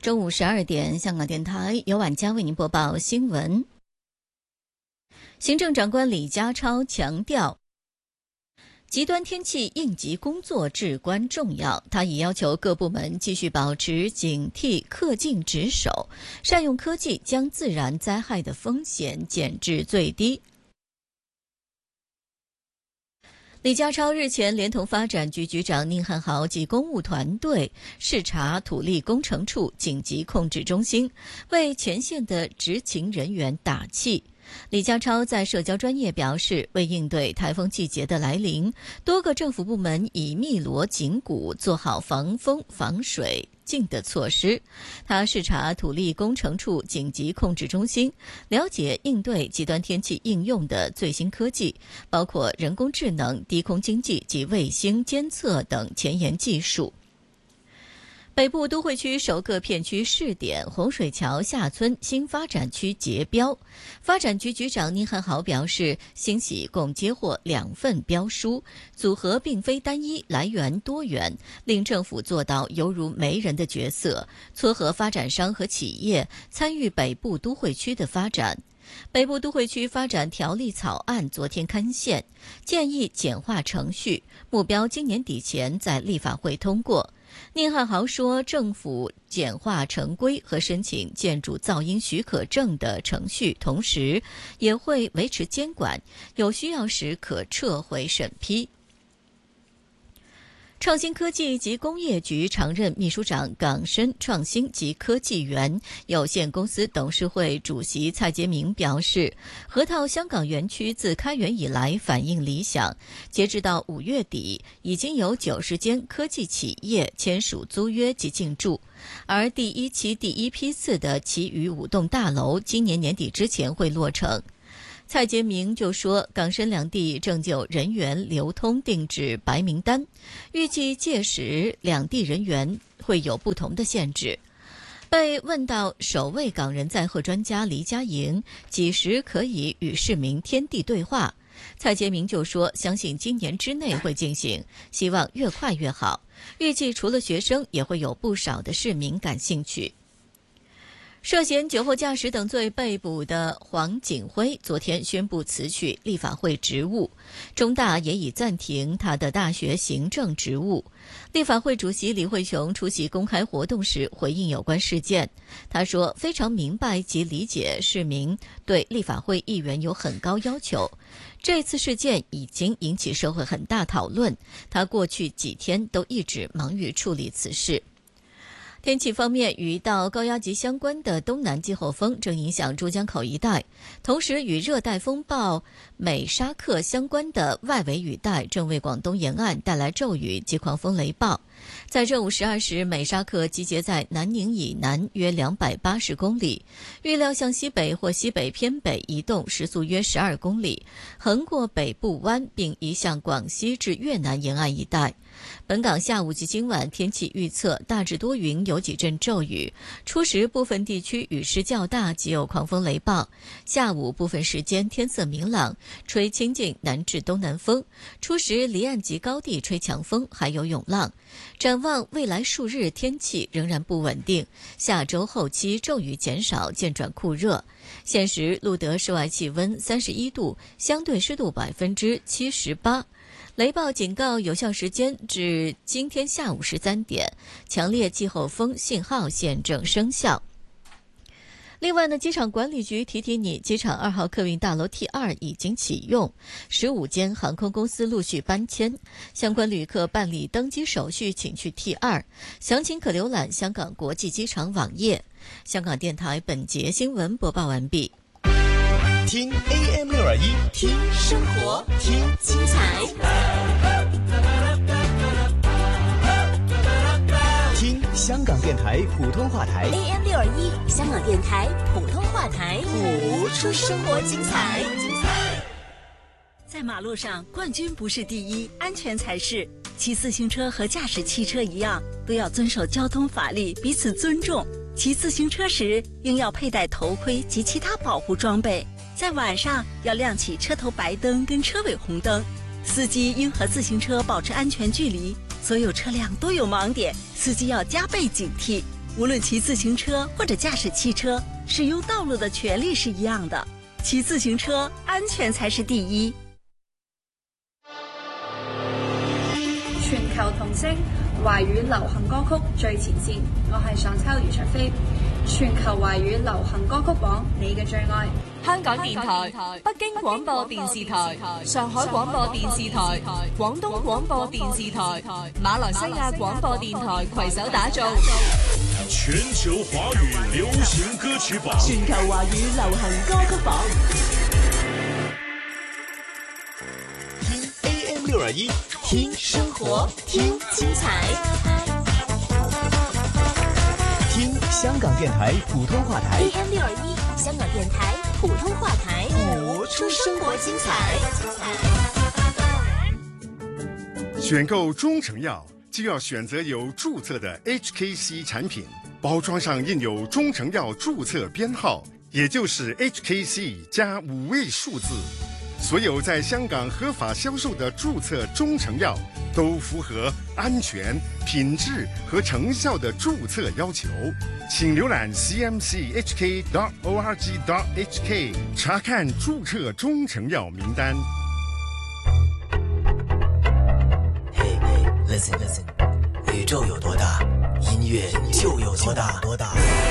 中午12点，香港电台由晚佳为您播报新闻。行政长官李家超强调，极端天气应急工作至关重要，他已要求各部门继续保持警惕、恪尽职守，善用科技将自然灾害的风险减至最低。李家超日前连同发展局局长宁汉豪及公务团队视察土力工程处紧急控制中心，为前线的执勤人员打气。李家超在社交专页表示，为应对台风季节的来临，多个政府部门已密锣紧鼓做好防风防水静的措施。他视察土力工程处紧急控制中心，了解应对极端天气应用的最新科技，包括人工智能、低空经济及卫星监测等前沿技术。北部都会区首个片区试点洪水桥下村新发展区截标，发展局局长宁汉豪表示，欣喜共接获2份标书，组合并非单一，来源多元，令政府做到犹如媒人的角色，撮合发展商和企业参与北部都会区的发展。北部都会区发展条例草案昨天刊宪，建议简化程序，目标今年底前在立法会通过。宁汉豪说，政府简化城规和申请建筑噪音许可证的程序，同时也会维持监管，有需要时可撤回审批。创新科技及工业局常任秘书长、港深创新及科技园有限公司董事会主席蔡杰明表示，河套香港园区自开园以来反应理想，截至到5月底，已经有90间科技企业签署租约及进驻，而第一期第一批次的其余5栋大楼今年年底之前会落成。蔡杰明就说，港深两地正就人员流通定制白名单，预计届时两地人员会有不同的限制。被问到首位港人载荷专家黎家营几时可以与市民天地对话，蔡杰明就说，相信今年之内会进行，希望越快越好。预计除了学生，也会有不少的市民感兴趣。涉嫌酒后驾驶等罪被捕的黄锦辉昨天宣布辞去立法会职务，中大也已暂停他的大学行政职务。立法会主席李慧琼出席公开活动时回应有关事件，他说非常明白及理解市民对立法会议员有很高要求，这次事件已经引起社会很大讨论，他过去几天都一直忙于处理此事。天气方面，与一道高压级相关的东南季候风正影响珠江口一带，同时与热带风暴美沙克相关的外围雨带正为广东沿岸带来骤雨及狂风雷暴。在正午12时，美沙克集结在南宁以南约280公里，预料向西北或西北偏北移动，时速约12公里，横过北部湾并移向广西至越南沿岸一带。本港下午及今晚天气预测大致多云，有几阵骤雨，初时部分地区雨势较大，及有狂风雷暴。下午部分时间天色明朗，吹清劲南至东南风，初时离岸及高地吹强风，还有涌浪。展望未来数日天气仍然不稳定，下周后期骤雨减少，渐转酷热。现时录得室外气温31度，相对湿度78%。雷暴警告有效时间至今天下午13点，强烈季候风信号现正生效。另外呢，机场管理局提你，机场2号客运大楼 T2 已经启用，15间航空公司陆续搬迁，相关旅客办理登机手续请去 T2， 详情可浏览香港国际机场网页。香港电台本节新闻播报完毕。 听 AM621， 听生活，听精彩， 听香港电台普通话台 AM621， 香港电台普通话台，谱出生活精彩。 在马路上，冠军不是第一，安全才是。骑自行车和驾驶汽车一样，都要遵守交通法律，彼此尊重。骑自行车时，应要佩戴头盔及其他保护装备。在晚上要亮起车头白灯跟车尾红灯，司机应和自行车保持安全距离。所有车辆都有盲点，司机要加倍警惕。 无论骑自行车或者驾驶汽车，使用道路的权利是一样的。骑自行車，安全才是第一。 全球同聲，華語流行歌曲最前線。我係上秋余卓飛，全球華語流行歌曲榜，你嘅最愛。 香港電台、北京廣播電視台、上海廣播電視台、廣東廣播電視台、馬來西亞廣播電台攜手打造全球華語流行歌曲榜， 全球華語流行歌曲榜。 聽 AM621，聽生活，聽精彩，聽香港電台普通話台 AM621，香港電台普通話台， 播出生活精彩。 選購中成藥就要選擇有註冊的 HKC 產品，包裝上印有中成藥註冊編號，也就是 HKC 加5位數字。所有在香港合法銷售的註冊中成藥都符合安全、品質和成效的註冊要求。請瀏覽 cmchk.org.hk 查看註冊中成藥名單。 Listen， 宇宙有多大，音樂就有多大。